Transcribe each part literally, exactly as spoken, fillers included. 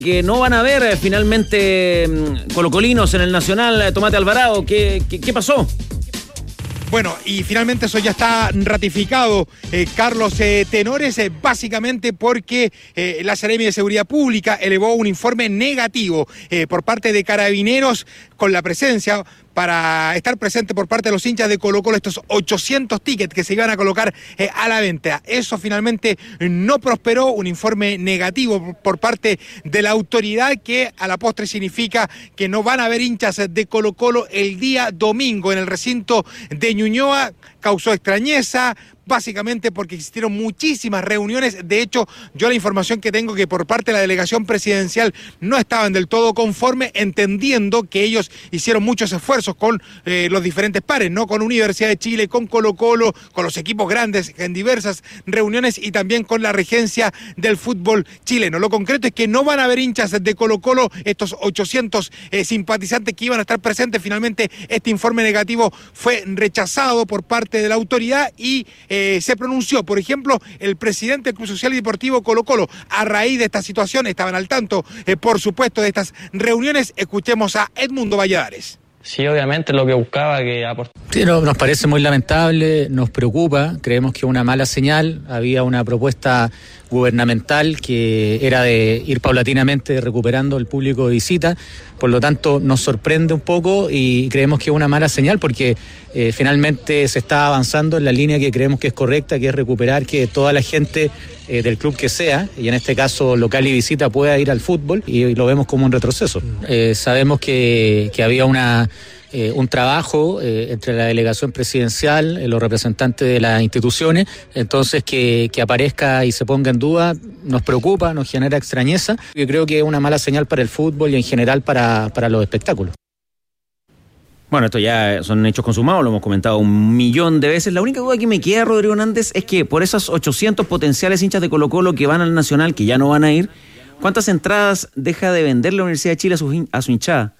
Que no van a ver eh, finalmente mmm, colocolinos en el Nacional. eh, Tomate Alvarado, ¿qué, qué, qué pasó? Bueno, y finalmente eso ya está ratificado, eh, Carlos eh, Tenores, eh, básicamente porque eh, la Seremi de Seguridad Pública elevó un informe negativo eh, por parte de Carabineros con la presencia, para estar presente por parte de los hinchas de Colo-Colo, estos ochocientos tickets que se iban a colocar eh, a la venta. Eso finalmente no prosperó, un informe negativo por parte de la autoridad que a la postre significa que no van a haber hinchas de Colo-Colo el día domingo en el recinto de Ñuñoa. Causó extrañeza, básicamente porque existieron muchísimas reuniones. De hecho, yo la información que tengo que por parte de la delegación presidencial no estaban del todo conformes, entendiendo que ellos hicieron muchos esfuerzos con eh, los diferentes pares, ¿no? Con Universidad de Chile, con Colo-Colo, con los equipos grandes en diversas reuniones y también con la regencia del fútbol chileno. Lo concreto es que no van a haber hinchas de Colo-Colo, estos ochocientos eh, simpatizantes que iban a estar presentes. Finalmente, este informe negativo fue rechazado por parte de la autoridad y eh, se pronunció, por ejemplo, el presidente del Club Social y Deportivo Colo-Colo. A raíz de esta situación, estaban al tanto, eh, por supuesto, de estas reuniones. Escuchemos a Edmundo Valladares. Sí, obviamente lo que buscaba que aportar. Sí, no, nos parece muy lamentable, nos preocupa, creemos que es una mala señal. Había una propuesta gubernamental que era de ir paulatinamente recuperando el público de visita, por lo tanto nos sorprende un poco y creemos que es una mala señal porque eh, finalmente se está avanzando en la línea que creemos que es correcta, que es recuperar que toda la gente eh, del club que sea, y en este caso local y visita, pueda ir al fútbol, y, y lo vemos como un retroceso. Eh, sabemos que, que había una Eh, un trabajo eh, entre la delegación presidencial, eh, los representantes de las instituciones, entonces que, que aparezca y se ponga en duda nos preocupa, nos genera extrañeza. Yo creo que es una mala señal para el fútbol y en general para, para los espectáculos. Bueno, esto ya son hechos consumados, lo hemos comentado un millón de veces. La única duda que me queda, Rodrigo Hernández, es que por esos ochocientos potenciales hinchas de Colo-Colo que van al Nacional, que ya no van a ir, ¿cuántas entradas deja de vender la Universidad de Chile a su, a su hinchada?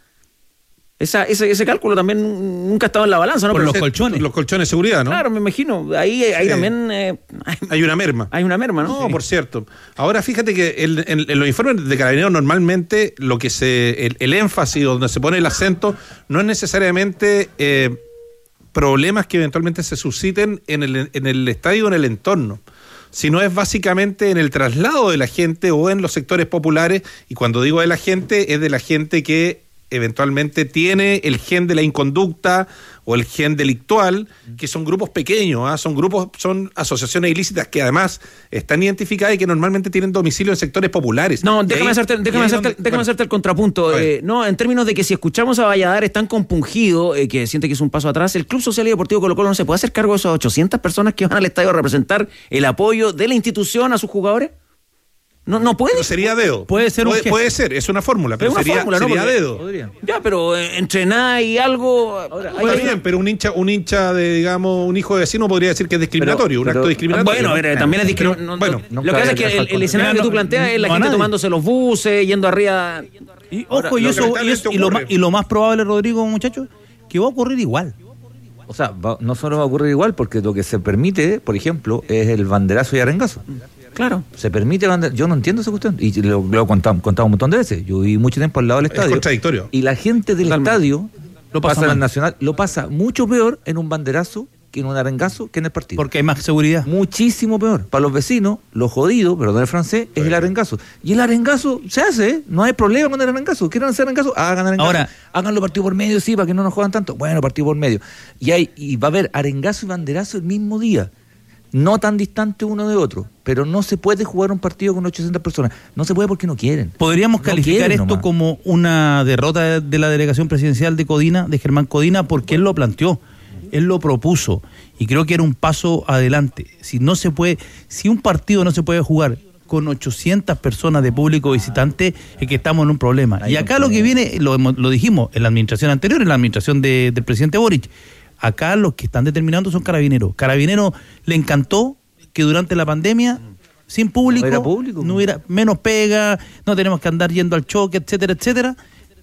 Esa, ese, ese cálculo también nunca ha estado en la balanza, ¿no? Por Pero los colchones. Los colchones de seguridad, ¿no? Claro, me imagino. Ahí, ahí sí. también... Eh, hay, hay una merma. Hay una merma, ¿no? No, sí. por cierto. Ahora, fíjate que el, en, en los informes de Carabineros normalmente lo que se... El, el énfasis, donde se pone el acento, no es necesariamente eh, problemas que eventualmente se susciten en el, en el estadio o en el entorno, sino es básicamente en el traslado de la gente o en los sectores populares. Y cuando digo de la gente, es de la gente que eventualmente tiene el gen de la inconducta o el gen delictual, que son grupos pequeños, ¿eh? son grupos, son asociaciones ilícitas que además están identificadas y que normalmente tienen domicilio en sectores populares. No, déjame ahí, hacerte, déjame hacerte, donde, déjame bueno, hacerte el contrapunto. Eh, no, en términos de que si escuchamos a Valladares tan compungido, eh, que siente que es un paso atrás, el Club Social y Deportivo Colo-Colo no se puede hacer cargo de esas ochocientas personas que van al estadio a representar el apoyo de la institución a sus jugadores. No, no puede. Pero sería dedo. Puede ser un puede, puede ser, es una fórmula, pero, pero sería, fórmula, ¿no? sería dedo. Podría. Ya, pero eh, entre nada y algo. Ahora, está bien, una... pero un hincha, un hincha de, digamos, un hijo de vecino podría decir que es discriminatorio, pero, un pero, acto discriminatorio. Bueno, ¿no? también es discriminatorio. No, bueno, lo que pasa es que el, el escenario que tú planteas es la no, gente nadie. tomándose los buses, yendo arriba. Y ojo, Ahora, y eso y, es, y, lo más, y lo más probable, Rodrigo, muchachos, que va a ocurrir igual. O sea, va, no solo va a ocurrir igual, porque lo que se permite, por ejemplo, es el banderazo y arengazo. Claro. Se permite banderazo. Yo no entiendo esa cuestión. Y lo, lo he contado, contado un montón de veces. Yo viví mucho tiempo al lado del estadio. Es contradictorio. Y la gente del Totalmente. estadio lo pasa, pasa en el Nacional, lo pasa mucho peor en un banderazo que en un arengazo que en el partido. Porque hay más seguridad. Muchísimo peor. Para los vecinos, lo jodido, perdón el francés, es el arengazo. Y el arengazo se hace, ¿eh? No hay problema con el arengazo. ¿Quieren hacer arengazo? Hagan arengazo. Ahora, háganlo partido por medio, sí, para que no nos jodan tanto. Bueno, partido por medio. Y hay y va a haber arengazo y banderazo el mismo día. No tan distante uno de otro, pero no se puede jugar un partido con ochocientas personas. No se puede porque no quieren. ¿Podríamos no calificar quieren esto nomás. como una derrota de la delegación presidencial de Codina, de Germán Codina, porque él lo planteó, él lo propuso y creo que era un paso adelante? Si no se puede, si un partido no se puede jugar con ochocientas personas de público visitante, es que estamos en un problema. Ahí y acá lo que viene, lo, lo dijimos en la administración anterior, en la administración de, del presidente Boric. Acá los que están determinando son Carabineros. Carabineros le encantó que durante la pandemia, sin público, no, era público, no hubiera menos pega, no tenemos que andar yendo al choque, etcétera, etcétera.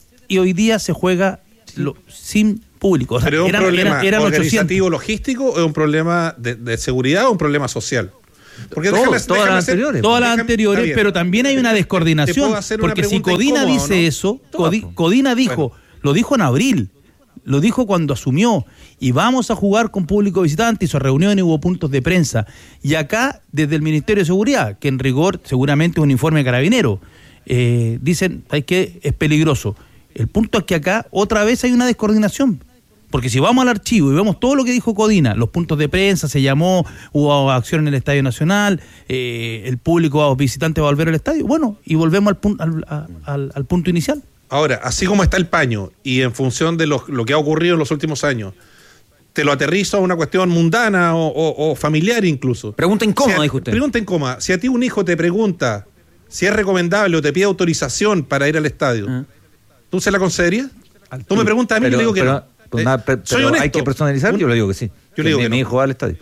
Y hoy día se juega lo, sin público. O sea, ¿pero es un eran, problema eran, eran organizativo, ochocientos. logístico, o es un problema de, de seguridad o un problema social? Porque Todo, déjame, todas déjame las hacer- anteriores. Todas las déjame- anteriores, está bien. pero también hay una ¿Te descoordinación. puedo hacer una Porque si pregunta Codina incómoda, dice o no? eso, Todas, Codi- po. Codina dijo, lo dijo en abril, lo dijo cuando asumió, y vamos a jugar con público visitante, hizo reuniones, hubo puntos de prensa. Y acá, desde el Ministerio de Seguridad, que en rigor seguramente es un informe carabinero, eh, dicen, hay que es peligroso. El punto es que acá otra vez hay una descoordinación. Porque si vamos al archivo y vemos todo lo que dijo Codina, los puntos de prensa, se llamó, hubo acción en el Estadio Nacional, eh, el público visitante va a volver al estadio, bueno, y volvemos al, pun- al, a- al, al punto inicial. Ahora, así como está el paño y en función de lo, lo que ha ocurrido en los últimos años, te lo aterrizo a una cuestión mundana o, o- o familiar incluso. Pregunta incómoda, Si a- dijo usted. Pregunta incómoda. Si a ti un hijo te pregunta si es recomendable o te pide autorización para ir al estadio, Ah. ¿tú se la concederías? Tú me preguntas a mí y Pero- yo le digo que pero- no. pues Eh, nada, pe- soy pero honesto. hay que personalizar, Un- yo le digo que sí. Yo le digo mi, que mi no. hijo va al estadio.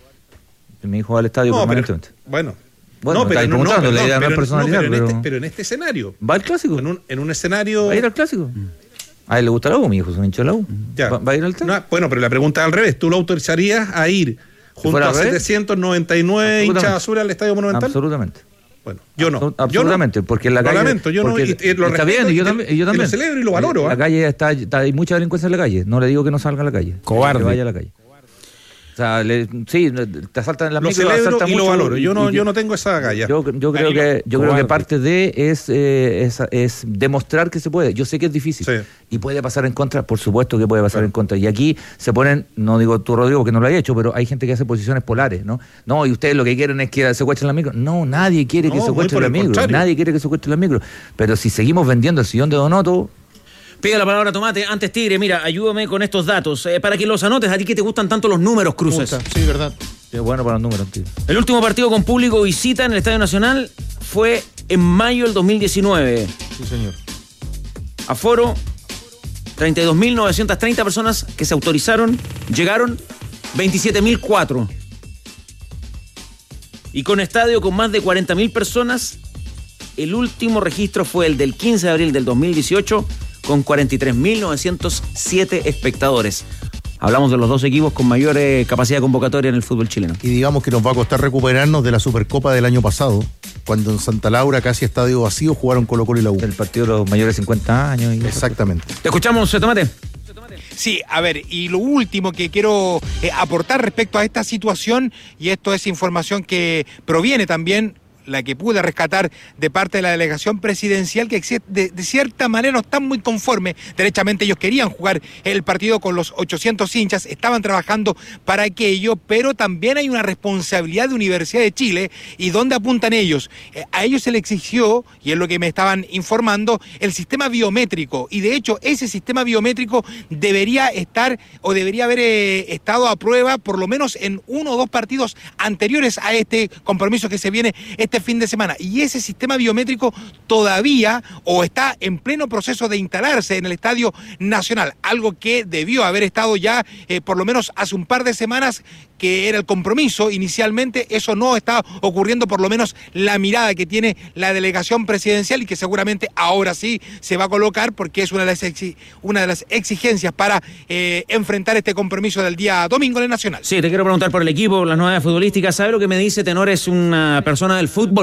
Mi hijo va al estadio No, pero, permanentemente. bueno. Bueno, no, pero estáis no, no, preguntando, la perdón, idea no es pero- personalizar, pero, en pero- este, pero en este escenario, ¿Va al clásico? en un, en un escenario... ¿Va a ir al clásico? A él le gusta la U, mi hijo es un hincha de la U. Ya. ¿Va, va a ir al estadio? No, bueno, pero la pregunta es al revés. ¿Tú lo autorizarías a ir junto fuera a al revés? setecientos noventa y nueve hinchas Absolutamente. azules al Estadio Monumental? Absolutamente. Bueno, yo no. Absol- Yo no. absolutamente, porque en la Lo calle... lamento, yo no, porque- y- y lo está respeto bien, y yo y- también. y yo y lo también. celebro y lo valoro, La ¿ah? calle está, está- hay mucha delincuencia en la calle. No le digo que no salga a la calle. Cobarde. Que vaya a la calle. O sea, le- sí, te asaltan en la Lo micro, celebro asaltan y lo mucho, valoro. Yo no, y- yo no tengo esa galla. Yo, yo creo Danilo, que yo creo cobarde. que parte de es, eh, es es demostrar que se puede. Yo sé que es difícil Sí. y puede pasar en contra, por supuesto que puede pasar Claro. en contra. Y aquí se ponen, no digo tú Rodrigo porque no lo hay hecho, pero hay gente que hace posiciones polares, ¿no? No, y ustedes lo que quieren es que secuestren la micro. No, nadie quiere que No, muy secuestren por la el micro. contrario. Nadie quiere que secuestren la micro. Pero si seguimos vendiendo el sillón de Donoto, Pide la palabra Tomate. Antes, Tigre, mira, ayúdame con estos datos. eh, para que los anotes, a ti que te gustan tanto los números, Cruces. Sí, verdad. es bueno para los números, tío. El último partido con público visita en el Estadio Nacional fue en mayo del dos mil diecinueve. Sí, señor. Aforo, treinta y dos mil novecientas treinta personas que se autorizaron, llegaron veintisiete mil cuatro. Y con estadio con más de cuarenta mil personas, el último registro fue el del quince de abril del dos mil dieciocho con cuarenta y tres mil novecientos siete espectadores. Hablamos de los dos equipos con mayor eh, capacidad convocatoria en el fútbol chileno. Y digamos que nos va a costar recuperarnos de la Supercopa del año pasado, cuando en Santa Laura, casi estadio vacío, jugaron Colo-Colo y la U. El partido de los mayores de cincuenta años. Y Exactamente. Te escuchamos, eh, Tomate. Sí, a ver, y lo último que quiero eh, aportar respecto a esta situación, y esto es información que proviene también, la que pude rescatar de parte de la delegación presidencial, que de, de cierta manera no están muy conformes. Derechamente ellos querían jugar el partido con los ochocientos hinchas, estaban trabajando para aquello, pero también hay una responsabilidad de Universidad de Chile. ¿Y dónde apuntan ellos? Eh, a ellos se les exigió, y es lo que me estaban informando, el sistema biométrico. Y de hecho, ese sistema biométrico debería estar o debería haber eh, estado a prueba por lo menos en uno o dos partidos anteriores a este compromiso que se viene este fin de semana. Y ese sistema biométrico todavía o está en pleno proceso de instalarse en el Estadio Nacional, algo que debió haber estado ya eh, por lo menos hace un par de semanas, que era el compromiso inicialmente. Eso no está ocurriendo, por lo menos la mirada que tiene la delegación presidencial, y que seguramente ahora sí se va a colocar, porque es una de las, exi- una de las exigencias para eh, enfrentar este compromiso del día domingo en el Nacional. Sí, te quiero preguntar por el equipo, las novedades futbolísticas. ¿Sabe lo que me dice Tenor? Es una persona del fútbol.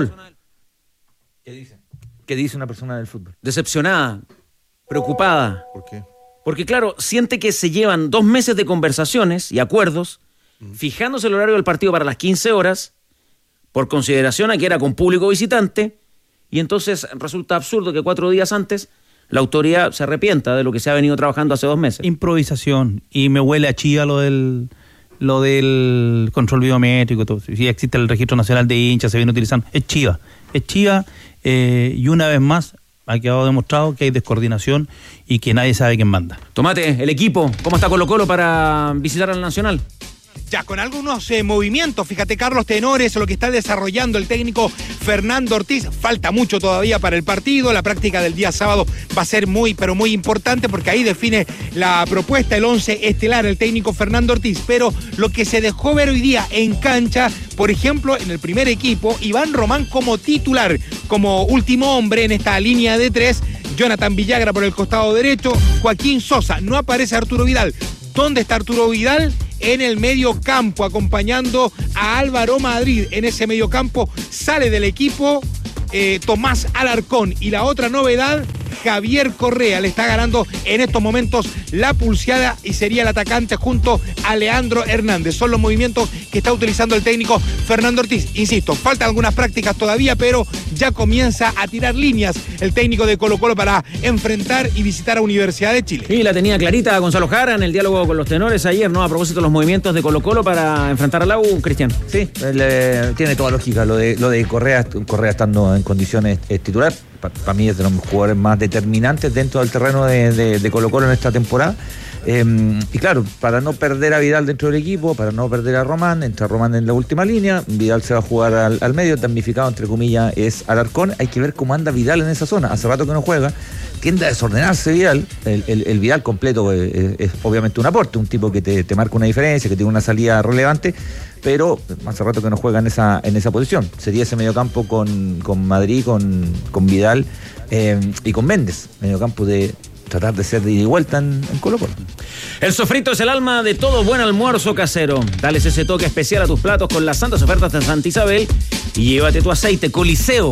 ¿Qué dice? ¿Qué dice una persona del fútbol? Decepcionada, preocupada. ¿Por qué? Porque claro, siente que se llevan dos meses de conversaciones y acuerdos, fijándose el horario del partido para las quince horas, por consideración a que era con público visitante, y entonces resulta absurdo que cuatro días antes la autoridad se arrepienta de lo que se ha venido trabajando hace dos meses. Improvisación. Y me huele a chía lo del lo del control biométrico. Todo. Si existe el registro nacional de hinchas, se viene utilizando. Es chiva. Es chiva. Eh, y una vez más ha quedado demostrado que hay descoordinación y que nadie sabe quién manda. Tomate, el equipo, ¿cómo está Colo Colo para visitar al Nacional? Ya con algunos eh, movimientos, fíjate Carlos, Tenores, lo que está desarrollando el técnico Fernando Ortiz. Falta mucho todavía para el partido, la práctica del día sábado va a ser muy, pero muy importante, porque ahí define la propuesta, el once estelar, el técnico Fernando Ortiz. Pero lo que se dejó ver hoy día en cancha, por ejemplo, en el primer equipo, Iván Román como titular, como último hombre en esta línea de tres, Jonathan Villagra por el costado derecho, Joaquín Sosa, no aparece Arturo Vidal. ¿Dónde está Arturo Vidal? en el medio campo, acompañando a Álvaro Madrid. En ese medio campo sale del equipo eh, Tomás Alarcón. Y la otra novedad, Javier Correa le está ganando en estos momentos la pulseada y sería el atacante junto a Leandro Hernández. Son los movimientos que está utilizando el técnico Fernando Ortiz. Insisto, faltan algunas prácticas todavía, pero ya comienza a tirar líneas el técnico de Colo-Colo para enfrentar y visitar a Universidad de Chile. Y la tenía clarita Gonzalo Jara en el diálogo con los tenores ayer, ¿no? A propósito de los movimientos de Colo-Colo para enfrentar al U, Cristian. Sí, él, eh, tiene toda lógica. Lo de, lo de Correa, Correa estando en condiciones eh, titular, para pa mí es de los jugadores más determinantes dentro del terreno de, de, de Colo-Colo en esta temporada. Eh, y claro, para no perder a Vidal dentro del equipo, para no perder a Román, entra Román en la última línea, Vidal se va a jugar al, al medio, damnificado entre comillas es Alarcón. Hay que ver cómo anda Vidal en esa zona, hace rato que no juega, tiende a desordenarse Vidal. El, el, el Vidal completo es, es, es obviamente un aporte, un tipo que te, te marca una diferencia, que tiene una salida relevante, pero hace rato que no juega en esa, en esa posición. Sería ese mediocampo con, con Madrid, con, con Vidal eh, y con Méndez, mediocampo de tratar de ser de ida y vuelta en, en Colo-Colo. El sofrito es el alma de todo buen almuerzo casero. Dales ese toque especial a tus platos con las santas ofertas de Santa Isabel y llévate tu aceite Coliseo.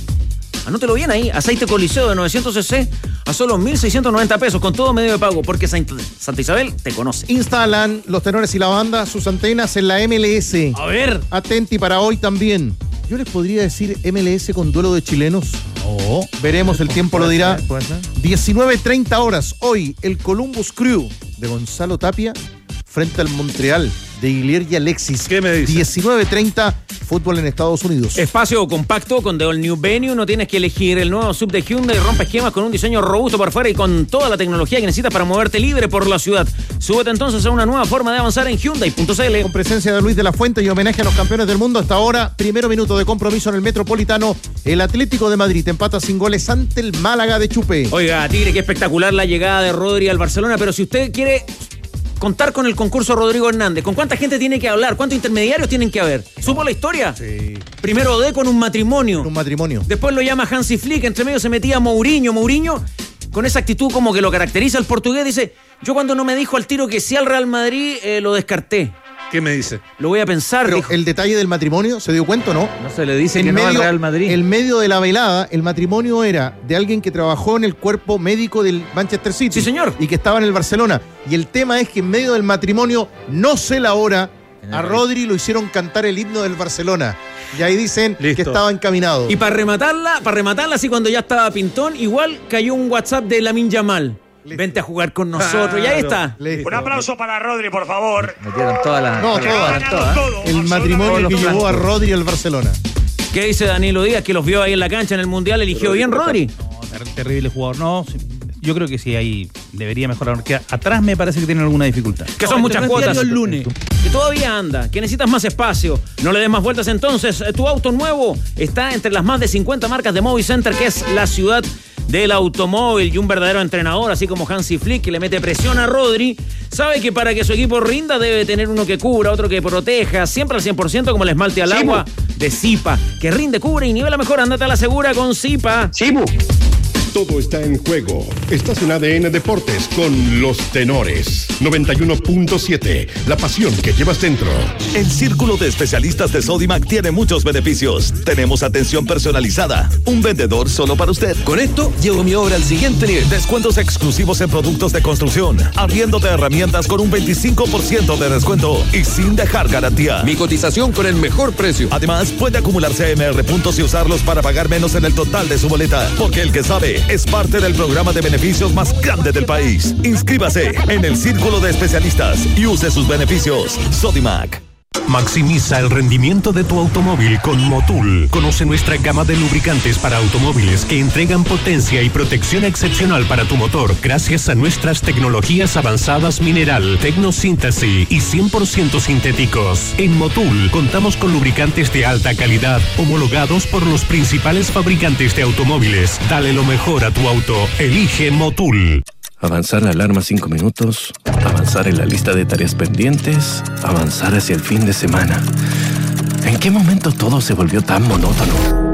Anótelo bien ahí, aceite Coliseo de novecientos cc a solo mil seiscientos noventa pesos con todo medio de pago, porque Santa Isabel te conoce. Instalan los tenores y la banda sus antenas en la M L S. A ver. Atenti para hoy también. Yo les podría decir M L S con duelo de chilenos. Oh. Veremos, el tiempo lo dirá. Ser, puede ser. diecinueve treinta horas. Hoy, el Columbus Crew de Gonzalo Tapia frente al Montreal de Guilherme y Alexis. ¿Qué me dice? diecinueve treinta, fútbol en Estados Unidos. Espacio compacto con The All New Venue. No tienes que elegir el nuevo sub de Hyundai. Rompe esquemas con un diseño robusto por fuera y con toda la tecnología que necesitas para moverte libre por la ciudad. Súbete entonces a una nueva forma de avanzar en Hyundai punto c l. Con presencia de Luis de la Fuente y homenaje a los campeones del mundo hasta ahora. Primero minuto de compromiso en el Metropolitano. El Atlético de Madrid empata sin goles ante el Málaga de Chupé. Oiga, Tigre, qué espectacular la llegada de Rodri al Barcelona, pero si usted quiere contar con el concurso Rodrigo Hernández, ¿con cuánta gente tiene que hablar? ¿Cuántos intermediarios tienen que haber? ¿Supo la historia? Sí. Primero de con un matrimonio. Un matrimonio. Después lo llama Hansi Flick, entre medio se metía Mourinho. Mourinho, con esa actitud como que lo caracteriza al portugués, dice, yo cuando no me dijo al tiro que sí al Real Madrid, eh, lo descarté. ¿Qué me dice? Lo voy a pensar. Pero dijo. el detalle del matrimonio, ¿se dio cuenta o no? No se le dice En que medio, no al Real Madrid. el medio de la velada, el matrimonio era de alguien que trabajó en el cuerpo médico del Manchester City. Sí, señor. Y que estaba en el Barcelona. Y el tema es que en medio del matrimonio, no sé la hora, a Rodri lo hicieron cantar el himno del Barcelona. Y ahí dicen Listo. que estaba encaminado. Y para rematarla, para rematarla, así cuando ya estaba pintón, igual cayó un WhatsApp de Lamine Yamal. Listo. Vente a jugar con nosotros. Y ahí está. Listo. Un aplauso para Rodri, por favor. Metieron toda la... No, toda la- toda, toda, Ganado ¿eh? todo, El matrimonio que los llevó a blancos. Rodri al Barcelona. ¿Qué dice Danilo Díaz, que los vio ahí en la cancha en el Mundial? ¿Eligió bien Rodri? No, ter- terrible jugador. No, sí, yo creo que sí, ahí debería mejorar. Porque atrás me parece que tienen alguna dificultad. Que son No, muchas el cuotas. diario el lunes. Que todavía anda, que necesitas más espacio. No le des más vueltas entonces. Tu auto nuevo está entre las más de cincuenta marcas de Movicenter, que es la ciudad del automóvil, y un verdadero entrenador, así como Hansi Flick, que le mete presión a Rodri, sabe que para que su equipo rinda debe tener uno que cubra, otro que proteja, siempre al cien por ciento, como el esmalte al Sí, agua de Zipa, que rinde, cubre y nivela mejor. Ándate a la segura con Zipa. Chibu. Todo está en juego. Estás en A D N Deportes con los tenores. noventa y uno punto siete. La pasión que llevas dentro. El círculo de especialistas de Sodimac tiene muchos beneficios. Tenemos atención personalizada, un vendedor solo para usted. Con esto, llevo mi obra al siguiente nivel. Descuentos exclusivos en productos de construcción, arriendo de herramientas con un veinticinco por ciento de descuento y sin dejar garantía. Mi cotización con el mejor precio. Además, puede acumular C M R puntos y usarlos para pagar menos en el total de su boleta, porque el que sabe es parte del programa de beneficios más grande del país. Inscríbase en el círculo de especialistas y use sus beneficios. Sodimac. Maximiza el rendimiento de tu automóvil con Motul. Conoce nuestra gama de lubricantes para automóviles que entregan potencia y protección excepcional para tu motor gracias a nuestras tecnologías avanzadas mineral, tecnosíntesis y cien por ciento sintéticos. En Motul contamos con lubricantes de alta calidad homologados por los principales fabricantes de automóviles. Dale lo mejor a tu auto. Elige Motul. Avanzar la alarma cinco minutos, avanzar en la lista de tareas pendientes, avanzar hacia el fin de semana. ¿En qué momento todo se volvió tan monótono?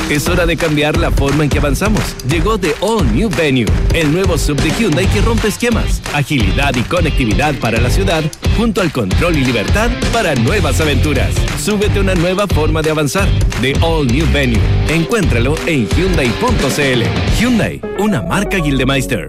Es hora de cambiar la forma en que avanzamos. Llegó The All New Venue, el nuevo sub de Hyundai que rompe esquemas, agilidad y conectividad para la ciudad, junto al control y libertad para nuevas aventuras. Súbete a una nueva forma de avanzar. The All New Venue. Encuéntralo en Hyundai punto c l. Hyundai, una marca Gildemeister.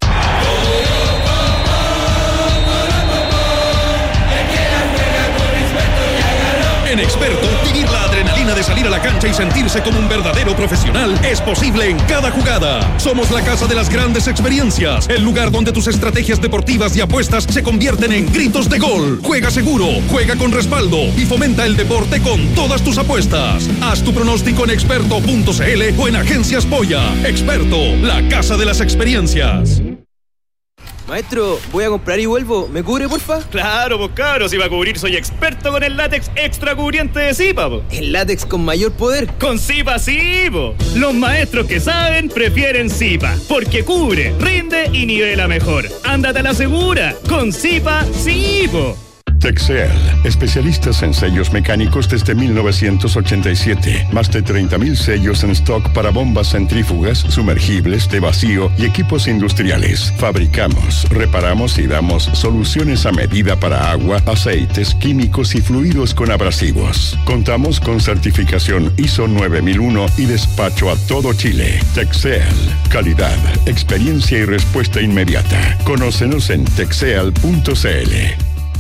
En Experto, vivir la adrenalina de salir a la cancha y sentirse como un verdadero profesional es posible en cada jugada. Somos la casa de las grandes experiencias, el lugar donde tus estrategias deportivas y apuestas se convierten en gritos de gol. Juega seguro, juega con respaldo y fomenta el deporte con todas tus apuestas. Haz tu pronóstico en experto punto c l o en Agencias Polla. Experto, la casa de las experiencias. Maestro, voy a comprar y vuelvo. ¿Me cubre, porfa? Claro, pues cabro, si va a cubrir soy experto con el látex extra cubriente de Zipa, po. ¿El látex con mayor poder? Con Zipa sí, po. Los maestros que saben prefieren Zipa, porque cubre, rinde y nivela mejor. Ándate a la segura, con Zipa sí, po. Texel, especialistas en sellos mecánicos desde mil novecientos ochenta y siete. Más de treinta mil sellos en stock para bombas centrífugas, sumergibles, de vacío y equipos industriales. Fabricamos, reparamos y damos soluciones a medida para agua, aceites, químicos y fluidos con abrasivos. Contamos con certificación I S O nueve mil uno y despacho a todo Chile. Texel, calidad, experiencia y respuesta inmediata. Conócenos en texel punto c l.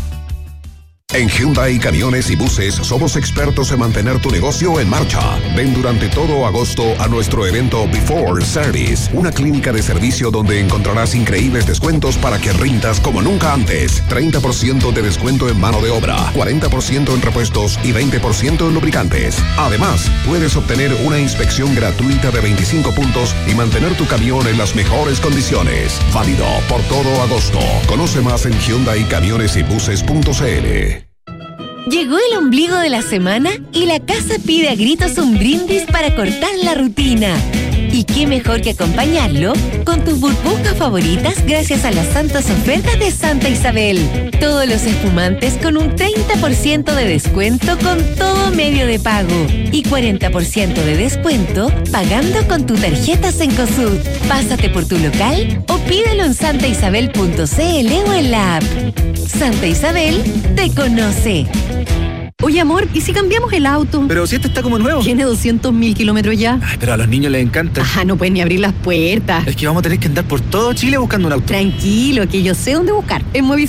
En Hyundai Camiones y Buses somos expertos en mantener tu negocio en marcha. Ven durante todo agosto a nuestro evento Before Service, una clínica de servicio donde encontrarás increíbles descuentos para que rindas como nunca antes. treinta por ciento de descuento en mano de obra, cuarenta por ciento en repuestos y veinte por ciento en lubricantes. Además, puedes obtener una inspección gratuita de veinticinco puntos y mantener tu camión en las mejores condiciones. Válido por todo agosto. Conoce más en hyundai camiones y buses punto c l. Llegó el ombligo de la semana y la casa pide a gritos un brindis para cortar la rutina. Y qué mejor que acompañarlo con tus burbujas favoritas gracias a las santas ofertas de Santa Isabel. Todos los espumantes con un treinta por ciento de descuento con todo medio de pago y cuarenta por ciento de descuento pagando con tu tarjeta Cencosud. Pásate por tu local o pídelo en santa isabel punto c l o en la app. Santa Isabel te conoce. Oye, amor, ¿y si cambiamos el auto? Pero si este está como nuevo. Tiene doscientos mil kilómetros ya. Ay, pero a los niños les encanta. Ajá, no pueden ni abrir las puertas. Es que vamos a tener que andar por todo Chile buscando un auto. Tranquilo, que yo sé dónde buscar. En Movistar